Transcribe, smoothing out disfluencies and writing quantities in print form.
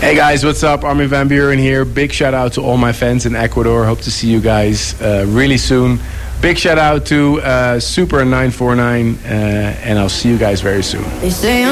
Hey guys, what's up? Armin van Buren here. Big shout out to all my fans in Ecuador. Hope to see you guys really soon. Big shout out to Super 949, and I'll see you guys very soon. They say